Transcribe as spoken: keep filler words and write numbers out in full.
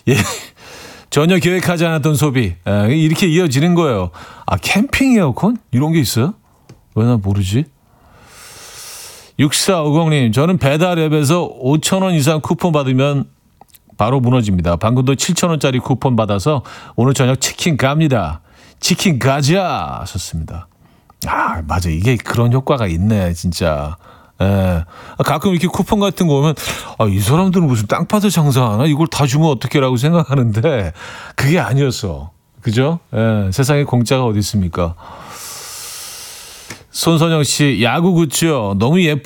예. 전혀 계획하지 않았던 소비. 에, 이렇게 이어지는 거예요. 아, 캠핑 에어컨? 이런 게 있어요? 왜 나 모르지? 육사오공님, 저는 배달 앱에서 오천 원 이상 쿠폰 받으면 바로 무너집니다. 방금도 칠천 원짜리 쿠폰 받아서 오늘 저녁 치킨 갑니다. 치킨 가자! 하셨습니다. 아, 맞아. 이게 그런 효과가 있네, 진짜. 예. 가끔 이렇게 쿠폰 같은 거 오면, 아, 이 사람들은 무슨 땅파서 장사하나? 이걸 다 주면 어떡해라고 생각하는데, 그게 아니었어. 그죠? 예. 세상에 공짜가 어디 있습니까? 손선영 씨, 야구 굿즈요. 너무 예쁘